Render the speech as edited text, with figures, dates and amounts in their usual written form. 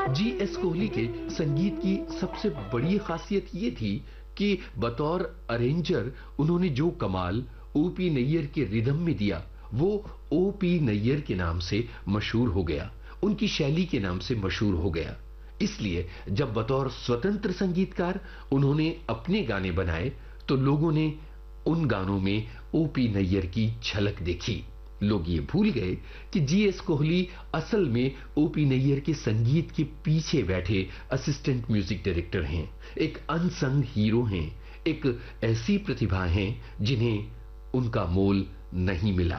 G S Kohli के संगीत की सबसे बड़ी खासियत ये थी कि बतौर अरेंजर उन्होंने जो कमाल ओपी नैयर के रिदम में दिया, वो ओपी नैयर के नाम से मशहूर हो गया, उनकी शैली के नाम से मशहूर हो गया। इसलिए जब बतौर स्वतंत्र संगीतकार उन्होंने अपने गाने बनाए तो लोगों ने उन गानों में ओपी नैयर की झलक देखी। लोग ये भूल गए कि जीएस कोहली असल में ओपी नैयर के संगीत के पीछे बैठे असिस्टेंट म्यूजिक डायरेक्टर हैं, एक अनसंग हीरो हैं, एक ऐसी प्रतिभा हैं जिन्हें उनका मोल नहीं मिला।